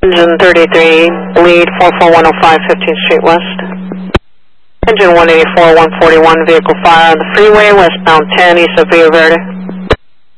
Engine 33, lead 44105 15th Street West. Engine 184, 141, vehicle fire on the freeway, westbound 10 east of Villa Verde.